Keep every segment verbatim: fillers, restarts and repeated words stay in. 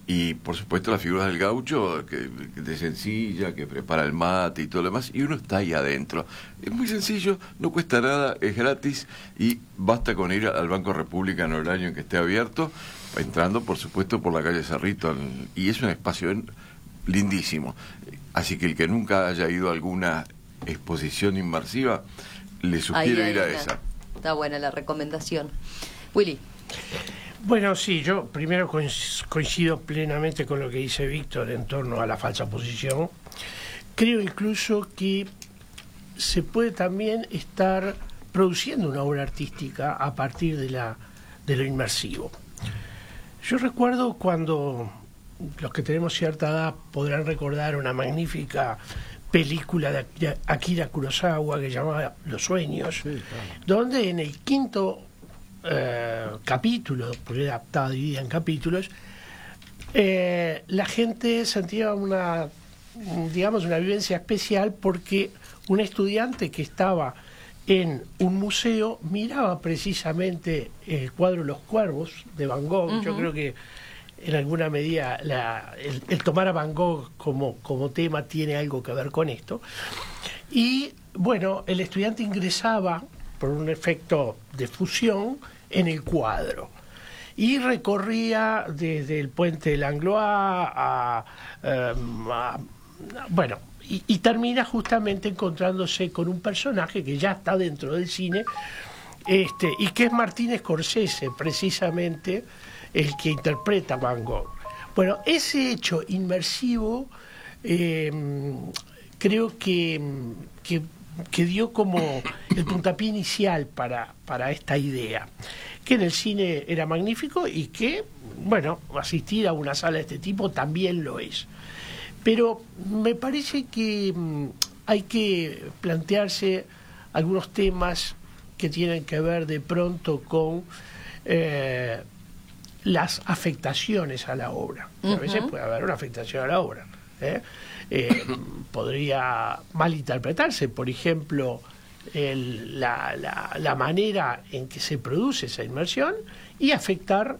Y por supuesto las figuras del gaucho, que, que de sencilla, que prepara el mate y todo lo demás, y uno está ahí adentro. Es muy sencillo, no cuesta nada, es gratis, y basta con ir al Banco República en el horario en que esté abierto, entrando por supuesto por la calle Cerrito, y es un espacio lindísimo. Así que el que nunca haya ido a alguna exposición inmersiva, le sugiero ahí, ahí, ir a esa. Está buena la recomendación. Willy. Bueno, sí, yo primero coincido plenamente con lo que dice Víctor en torno a la falsa posición. Creo incluso que se puede también estar produciendo una obra artística a partir de, la, de lo inmersivo. Yo recuerdo cuando los que tenemos cierta edad podrán recordar una magnífica película de Akira Kurosawa que llamaba Los Sueños, sí, claro. Donde en el quinto eh, capítulo, porque era, estaba dividida en capítulos, eh, la gente sentía una, digamos, una vivencia especial porque un estudiante que estaba en un museo miraba precisamente el cuadro Los Cuervos de Van Gogh. Uh-huh. Yo creo que en alguna medida la, el, el tomar a Van Gogh como, como tema tiene algo que ver con esto. Y bueno, el estudiante ingresaba por un efecto de fusión en el cuadro y recorría desde el puente de Langlois a, um, a bueno, y, y termina justamente encontrándose con un personaje que ya está dentro del cine, este, y que es Martin Scorsese, precisamente el que interpreta a Van Gogh. Bueno, ese hecho inmersivo eh, creo que, que, que dio como el puntapié inicial para, para esta idea, que en el cine era magnífico y que, bueno, asistir a una sala de este tipo también lo es. Pero me parece que mmm, hay que plantearse algunos temas que tienen que ver de pronto con eh, las afectaciones a la obra. Uh-huh. A veces puede haber una afectación a la obra. ¿eh? Eh, podría malinterpretarse, por ejemplo, el, la, la, la manera en que se produce esa inmersión y afectar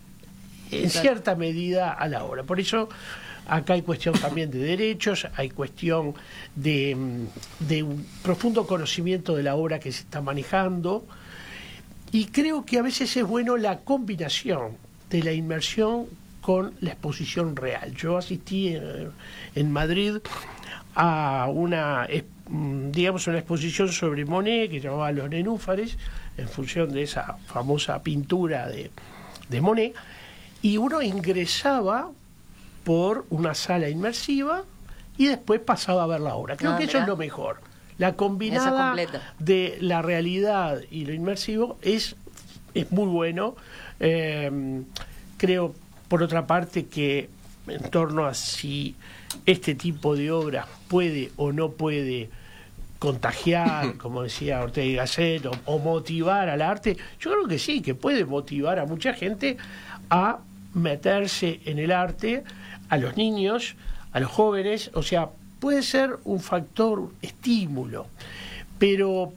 en cierta medida a la obra. Por eso acá hay cuestión también de derechos, hay cuestión de, de un profundo conocimiento de la obra que se está manejando, y creo que a veces es bueno la combinación de la inmersión con la exposición real. Yo asistí en, en Madrid a una, digamos, una exposición sobre Monet que llamaba Los Nenúfares, en función de esa famosa pintura de, de Monet, y uno ingresaba por una sala inmersiva y después pasaba a ver la obra. Creo ah, que eso es lo mejor. La combinada de la realidad y lo inmersivo es, es muy bueno. Eh, creo, por otra parte, que en torno a si este tipo de obra puede o no puede contagiar, como decía Ortega y Gasset, o, o motivar al arte, yo creo que sí, que puede motivar a mucha gente a meterse en el arte, a los niños, a los jóvenes, o sea, puede ser un factor estímulo, pero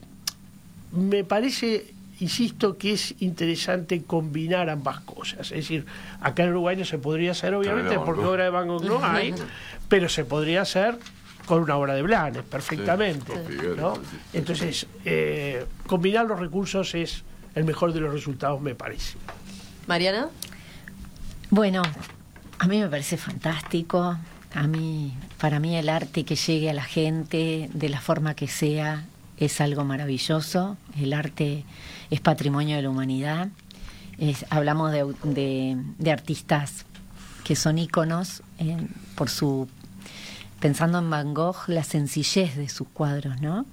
me parece, insisto, que es interesante combinar ambas cosas. Es decir, acá en Uruguay no se podría hacer, obviamente, porque obra de Van Gogh no hay, pero se podría hacer con una obra de Blanes, perfectamente, sí, ¿no? Entonces, eh, combinar los recursos es el mejor de los resultados, me parece. Mariana. Bueno, a mí me parece fantástico. A mí, para mí el arte que llegue a la gente de la forma que sea es algo maravilloso. El arte es patrimonio de la humanidad. Es, hablamos de, de, de artistas que son íconos eh, por su, pensando en Van Gogh, la sencillez de sus cuadros, ¿no?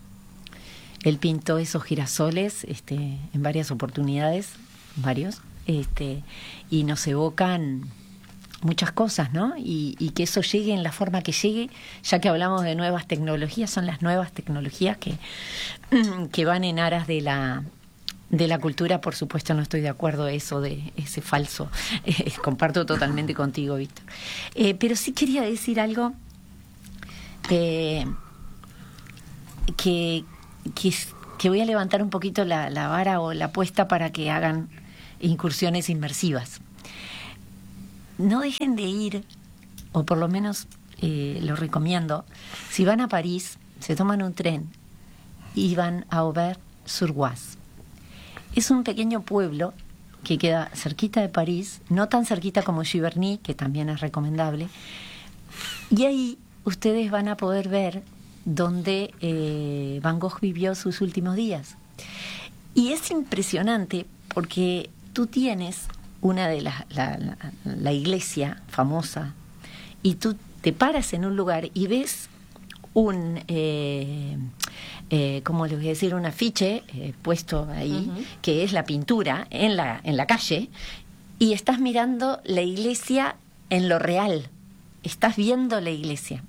Él pintó esos girasoles este, en varias oportunidades, varios, este, y nos evocan muchas cosas, ¿no? Y, y que eso llegue en la forma que llegue, ya que hablamos de nuevas tecnologías, son las nuevas tecnologías que, que van en aras de la de la cultura. Por supuesto no estoy de acuerdo de eso, de ese falso, eh, comparto totalmente contigo, Víctor. Eh, pero sí quería decir algo eh, que, que, que voy a levantar un poquito la, la vara o la apuesta para que hagan incursiones inmersivas. no dejen de ir, o por lo menos eh, lo recomiendo, si van a París, se toman un tren y van a Auvers-sur-Oise. Es un pequeño pueblo que queda cerquita de París, no tan cerquita como Giverny, que también es recomendable, y ahí ustedes van a poder ver donde eh, Van Gogh vivió sus últimos días. Y es impresionante porque tú tienes una de las, la, la, la iglesia famosa, y tú te paras en un lugar y ves un, eh, eh, ¿cómo les voy a decir? Un afiche eh, puesto ahí, uh-huh. que es la pintura en la, en la calle, y estás mirando la iglesia en lo real, estás viendo la iglesia.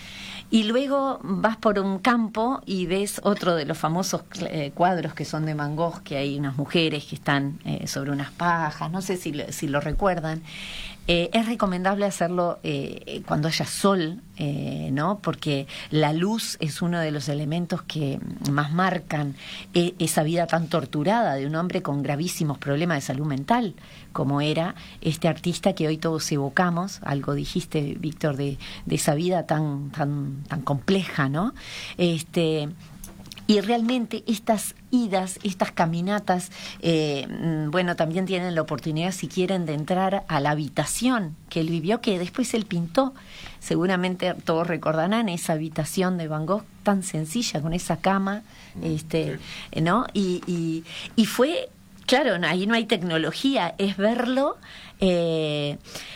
Y luego vas por un campo y ves otro de los famosos eh, cuadros que son de Van Gogh, que hay unas mujeres que están eh, sobre unas pajas, no sé si lo, si lo recuerdan. Eh, es recomendable hacerlo eh, cuando haya sol, eh, ¿no? Porque la luz es uno de los elementos que más marcan eh, esa vida tan torturada de un hombre con gravísimos problemas de salud mental, como era este artista que hoy todos evocamos. Algo dijiste, Víctor, de, de esa vida tan, tan, tan compleja, ¿no? Este... Y realmente estas idas, estas caminatas, eh, bueno, también tienen la oportunidad, si quieren, de entrar a la habitación que él vivió, que después él pintó. Seguramente todos recordarán esa habitación de Van Gogh tan sencilla, con esa cama, este, ¿no? Y, y, y fue, claro, ahí no hay tecnología, es verlo. Eh,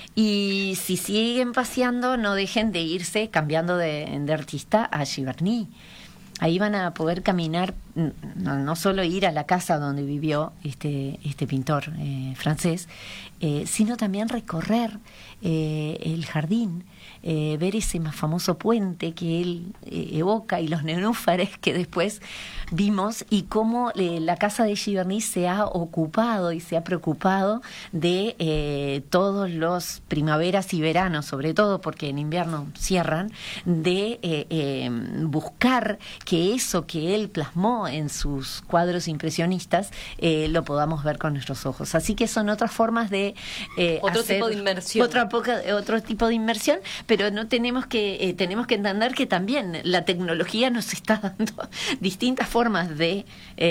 y si siguen paseando, no dejen de irse cambiando de, de artista a Giverny. Ahí van a poder caminar, no, no solo ir a la casa donde vivió este, este pintor eh, francés, eh, sino también recorrer eh, el jardín, eh, ver ese más famoso puente que él eh, evoca, y los nenúfares que después vimos, y cómo eh, la casa de Giverny se ha ocupado y se ha preocupado de eh, todos los primaveras y veranos, sobre todo porque en invierno cierran, de eh, eh, buscar que eso que él plasmó en sus cuadros impresionistas eh, lo podamos ver con nuestros ojos. Así que son otras formas de eh, otro hacer tipo de inmersión. Otra poca, otro tipo de inmersión, pero no tenemos que eh, tenemos que entender que también la tecnología nos está dando distintas formas de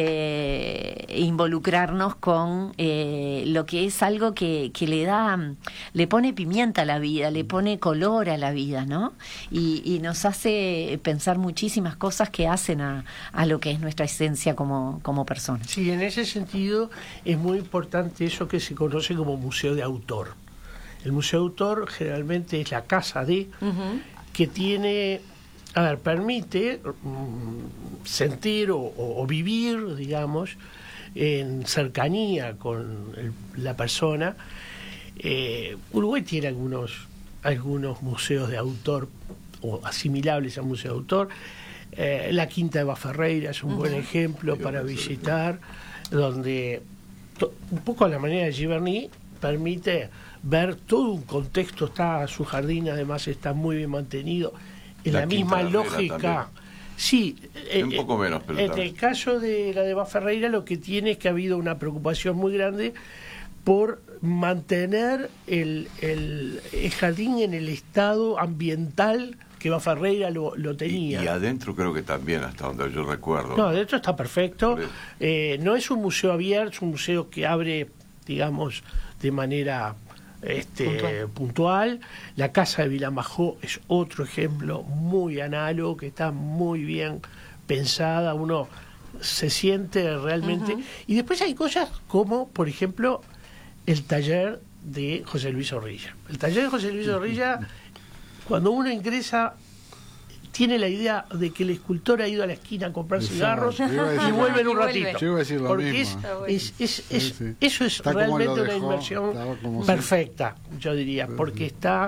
eh, involucrarnos con eh, lo que es algo que, que le da, le pone pimienta a la vida, le pone color a la vida, ¿no? Y, y nos hace pensar muchísimas cosas que hacen a, a lo que es nuestra esencia como, como personas. Sí, en ese sentido es muy importante eso que se conoce como museo de autor. El museo de autor generalmente es la casa de, uh-huh. que tiene, a ver, permite mm, sentir o, o, o vivir, digamos, en cercanía con el, la persona. Eh, Uruguay tiene algunos, algunos museos de autor o asimilables a museo de autor. Eh, la Quinta de Baferreira es un uh-huh. buen ejemplo para visitar, donde to, un poco a la manera de Giverny permite ver todo un contexto. Está su jardín, además está muy bien mantenido, en la, la misma lógica. Sí, eh, un poco menos, pero en el caso de la de Baferreira lo que tiene es que ha habido una preocupación muy grande por mantener el, el, el jardín en el estado ambiental que Baferreira lo, lo tenía. Y, y adentro creo que también, hasta donde yo recuerdo. No, adentro está perfecto. Eh, no es un museo abierto, es un museo que abre, digamos, de manera este, puntual. puntual. La Casa de Vilamajó es otro ejemplo muy análogo, que está muy bien pensada, uno se siente realmente... Uh-huh. Y después hay cosas como, por ejemplo, el taller de José Luis Zorrilla. El taller de José Luis Zorrilla... Cuando uno ingresa, tiene la idea de que el escultor ha ido a la esquina a comprar cigarros y vuelve en un ratito. Yo iba a decir lo Porque mismo. es, es, es, es, sí, sí. eso es Está realmente una dejó, inversión perfecta, yo diría, porque está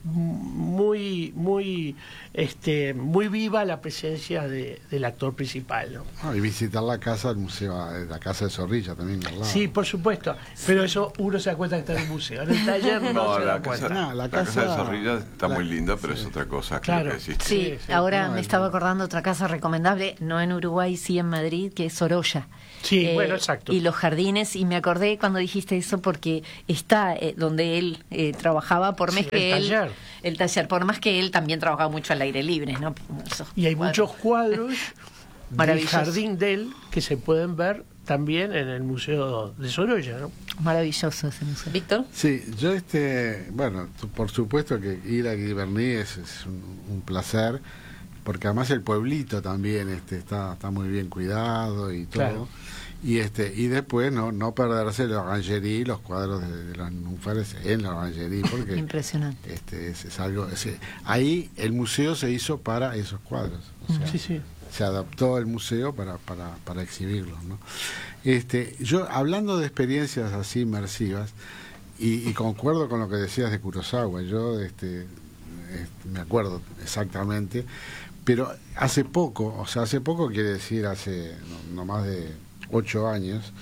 muy muy este muy viva la presencia de, del actor principal, ¿no? Ah, y visitar la casa del museo, la casa de Zorrilla también al lado. Sí, por supuesto, pero eso uno se da cuenta que está en el museo, en el taller no, No, se la da casa, cuenta. No, la la casa- casa de Zorrilla está la- muy linda, pero sí. es otra cosa. Claro. Creo que existe. Sí, Sí, sí. ahora No, me el- estaba acordando otra casa recomendable, no en Uruguay, sí en Madrid, que es Sorolla. Sí, bueno, exacto. Y los jardines, y me acordé cuando dijiste eso porque está eh, donde él eh, trabajaba, por más Sí, que el él... taller. El taller, por más que él también trabajaba mucho al aire libre, ¿no? Esos Y hay cuadros. muchos cuadros del Maravilloso. jardín de él que se pueden ver también en el Museo de Sorolla, ¿no? Maravilloso ese museo. Víctor. Sí, yo este, bueno, tu- por supuesto que ir a Giverny es, es un, un placer, porque además el pueblito también este está, está muy bien cuidado y todo. Claro. Y este y después no no perderse la orangerie, los cuadros de, de los nenúfares en la orangerie, porque Impresionante. este es, es algo es- ahí el museo se hizo para esos cuadros, o sea, Sí, sí. se adaptó el museo para, para, para exhibirlos, ¿no? Este, yo, hablando de experiencias así inmersivas, y, y concuerdo con lo que decías de Kurosawa, yo este, este, me acuerdo exactamente, pero hace poco, o sea, hace poco quiere decir hace no, no más de ocho años,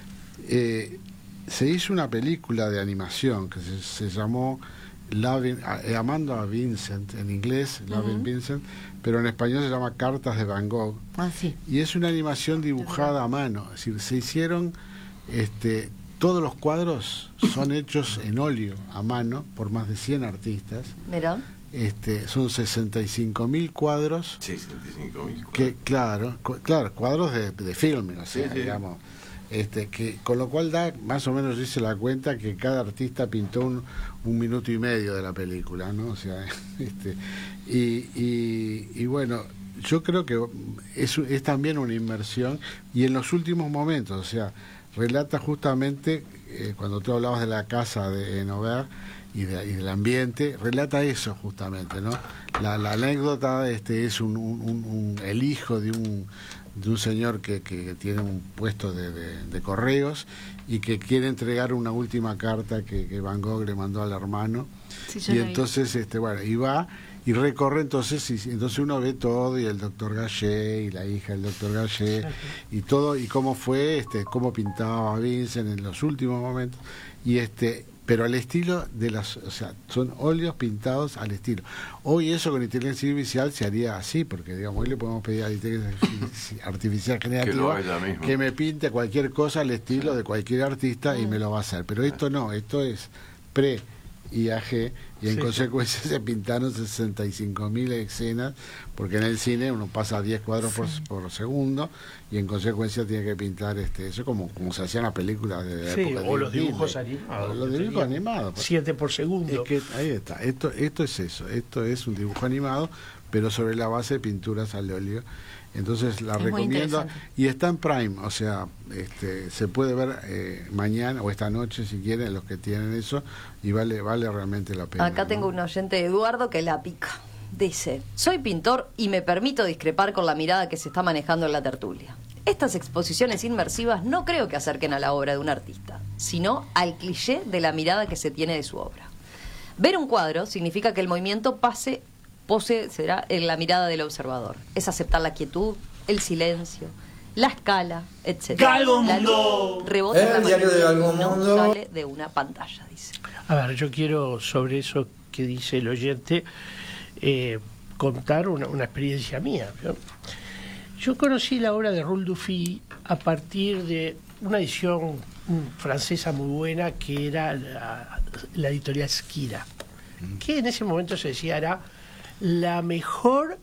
eh, se hizo una película de animación que se, se llamó Loving, eh, Amando a Vincent, en inglés, Loving Ujú. Vincent, pero en español se llama Cartas de Van Gogh, Ah, sí. y es una animación dibujada a mano, es decir, se hicieron, este, todos los cuadros son hechos en óleo a mano por más de cien artistas, Mira. este, son sesenta y cinco mil cuadros, sesenta y cinco mil. que claro, cu- claro, cuadros de, de filme, o sea, Sí, sí. digamos, este, que con lo cual da, más o menos hice la cuenta que cada artista pintó un, un minuto y medio de la película, ¿no? O sea, este, y, y, y bueno, yo creo que es, es también una inmersión, y en los últimos momentos, o sea, relata justamente, eh, cuando tú hablabas de la casa de Nover y, de, y del ambiente, relata eso justamente, ¿no? La, la anécdota este es un, un, un- un- el hijo de un de un señor que, que tiene un puesto de, de- de correos y que quiere entregar una última carta que, que Van Gogh le mandó al hermano, Sí, yo y la vi. entonces este bueno y va y recorre, entonces y, entonces uno ve todo, y el doctor Gallé y la hija del doctor Gallé y todo, y cómo fue, este cómo pintaba Vincent en los últimos momentos, y este pero al estilo de las, o sea, son óleos pintados al estilo. Hoy eso con inteligencia artificial se haría así, porque digamos, hoy le podemos pedir a la inteligencia artificial generativa haga ella misma. que me pinte cualquier cosa al estilo de cualquier artista y me lo va a hacer. Pero esto no, esto es pre I A G, y en Sí, consecuencia se pintaron sesenta y cinco mil escenas, porque en el cine uno pasa diez cuadros por, por segundo, y en consecuencia tiene que pintar este eso como, como se hacían las películas de la Sí, época o de los Disney. dibujos animados. O los que dibujos tenían animados. pues. Siete por segundo. Es que ahí está, esto, esto es eso, esto es un dibujo animado, pero sobre la base de pinturas al óleo. Entonces la Es muy recomiendo, interesante. y está en Prime, o sea, este, se puede ver eh, mañana o esta noche si quieren, los que tienen eso, y vale vale realmente la pena. Acá tengo ¿no? un oyente, Eduardo, que la pica. Dice, soy pintor y me permito discrepar con la mirada que se está manejando en la tertulia. Estas exposiciones inmersivas no creo que acerquen a la obra de un artista, sino al cliché de la mirada que se tiene de su obra. Ver un cuadro significa que el movimiento pase, pose será en la mirada del observador. Es aceptar la quietud, el silencio, la escala, etcétera. ¡Galgo La luz Mundo! rebota en la El diario de manera Galgo y no Mundo. sale de una pantalla, dice. A ver, yo quiero sobre eso que dice el oyente eh, contar una, una experiencia mía, ¿no? Yo conocí la obra de Roel Dufy a partir de una edición mm, francesa muy buena que era la, la editorial Skira, que en ese momento se decía era la mejor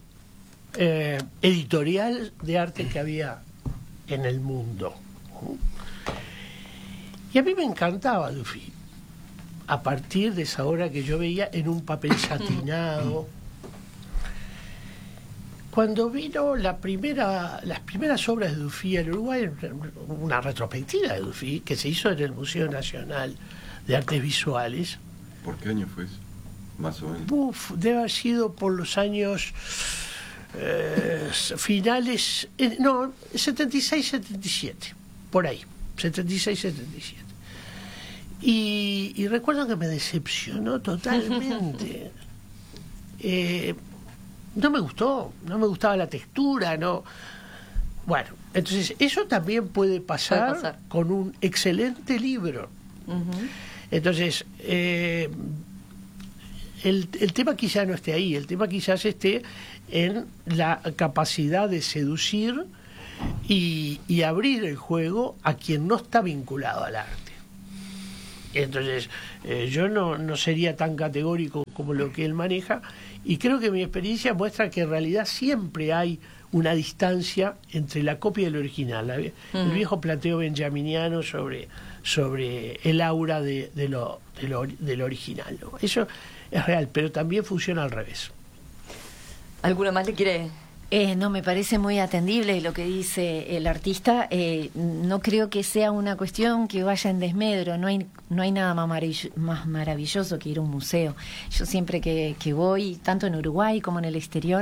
eh, editorial de arte que había en el mundo. Y a mí me encantaba Dufy, a partir de esa obra que yo veía en un papel satinado. Cuando vino la primera, las primeras obras de Dufy en Uruguay, una retrospectiva de Dufy que se hizo en el Museo Nacional de Artes Visuales, ¿Por qué año fue eso? Más o menos. uf, debe haber sido por los años eh, finales, eh, no, setenta y seis setenta y siete, por ahí, setenta y seis setenta y siete. Y, y recuerdo que me decepcionó totalmente. eh, no me gustó, no me gustaba la textura, no. Bueno, entonces eso también puede pasar, Puede pasar. con un excelente libro. Ujú. Entonces, eh, el, el tema quizás no esté ahí, el tema quizás esté en la capacidad de seducir y, y abrir el juego a quien no está vinculado al arte. Entonces, eh, yo no, no sería tan categórico como lo que él maneja, y creo que mi experiencia muestra que en realidad siempre hay una distancia entre la copia y el original. La, el Mm. viejo planteo benjaminiano sobre, sobre el aura de, de, lo, de, lo, de lo original, ¿no? Eso es real, pero también funciona al revés. ¿Alguna más le quiere? Eh, no, me parece muy atendible lo que dice el artista. Eh, no creo que sea una cuestión que vaya en desmedro. No hay, no hay nada más, maravilloso, más maravilloso que ir a un museo. Yo siempre que, que voy, tanto en Uruguay como en el exterior,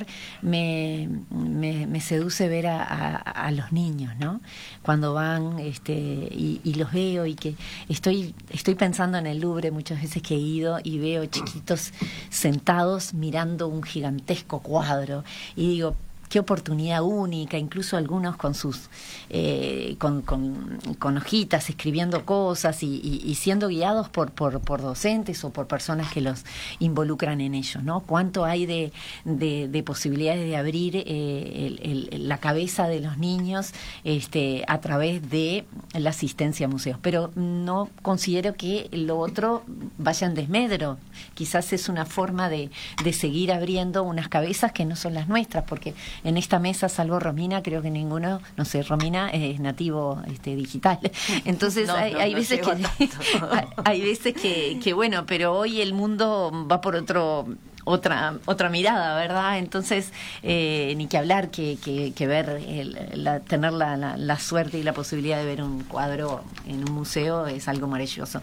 me, me, me seduce ver a, a, a los niños, ¿no? Cuando van este, y, y los veo, y que estoy, estoy pensando en el Louvre muchas veces que he ido y veo chiquitos sentados mirando un gigantesco cuadro y digo, qué oportunidad única, incluso algunos con sus eh, con, con, con hojitas escribiendo cosas y, y, y siendo guiados por, por, por docentes o por personas que los involucran en ello, ¿no? Cuánto hay de, de, de posibilidades de abrir eh, el, el, la cabeza de los niños este, a través de la asistencia a museos, pero no considero que lo otro vaya en desmedro. Quizás es una forma de, de seguir abriendo unas cabezas que no son las nuestras, porque en esta mesa, salvo Romina, creo que ninguno, no sé, Romina es nativo este, digital. Entonces No, hay, no, hay no veces llego que a hay, hay veces que, que bueno, pero hoy el mundo va por otro otra otra mirada, ¿verdad? Entonces eh, ni que hablar que, que, que ver el, la, tener la, la, la suerte y la posibilidad de ver un cuadro en un museo es algo maravilloso.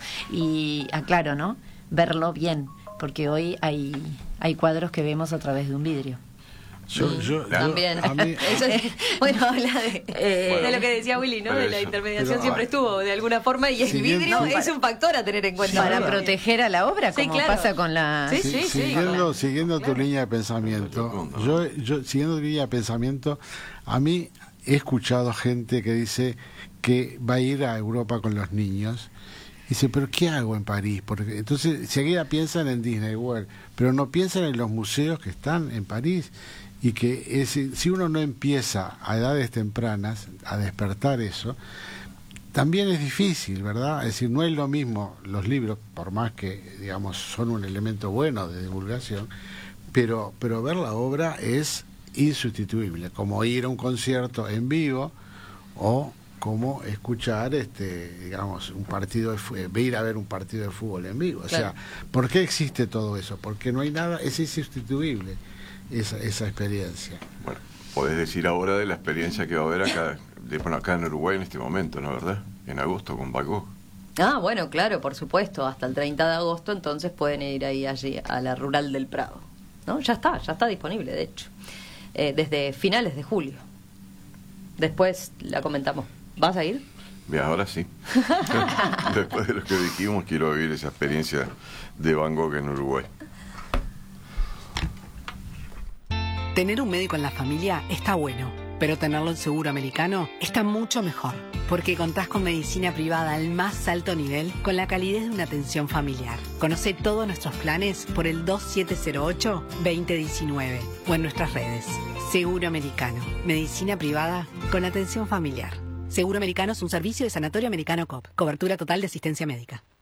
Y aclaro, ¿no? Verlo bien, porque hoy hay hay cuadros que vemos a través de un vidrio. Yo, yo- yo- También. a mí- Eso es- bueno, habla de, Eh, de Bueno, lo que decía Willy, ¿no? pero De la eso. intermediación Pero, siempre ah, estuvo de alguna forma, y el siguiendo- vidrio sí. es un factor a tener en cuenta. Para ¿no? proteger a la obra, Sí, como claro. pasa con la... Sí, Si- sí, sí. siguiendo, siguiendo tu Claro. línea de pensamiento, Profundo, yo, yo siguiendo tu línea de pensamiento, a mí he escuchado gente que dice que va a ir a Europa con los niños. Dice, pero ¿qué hago en París? Porque entonces enseguida piensan en Disney World, pero no piensan en los museos que están en París. Y que es, si uno no empieza a edades tempranas a despertar eso, también es difícil, ¿verdad? Es decir, no es lo mismo los libros, por más que, digamos, son un elemento bueno de divulgación, pero, pero ver la obra es insustituible, como ir a un concierto en vivo o como escuchar, este, digamos, un partido de fu- ir a ver un partido de fútbol en vivo. O Claro. sea, ¿por qué existe todo eso? Porque no hay nada, es insustituible esa, esa experiencia. Bueno, podés decir ahora de la experiencia que va a haber acá, de, bueno, acá en Uruguay en este momento, ¿no? ¿Verdad? En agosto con Van Gogh. Ah, bueno, claro, por supuesto, hasta el treinta de agosto, entonces pueden ir ahí allí a la Rural del Prado, ¿no? Ya está, ya está disponible, de hecho, eh, desde finales de julio. Después la comentamos. ¿Vas a ir? Bien, ahora sí. Después de lo que dijimos, quiero vivir esa experiencia de Van Gogh en Uruguay. Tener un médico en la familia está bueno, pero tenerlo en Seguro Americano está mucho mejor, porque contás con medicina privada al más alto nivel con la calidez de una atención familiar. Conoce todos nuestros planes por el dos siete cero ocho, dos cero uno nueve o en nuestras redes. Seguro Americano, medicina privada con atención familiar. Seguro Americano es un servicio de Sanatorio Americano C O P, cobertura total de asistencia médica.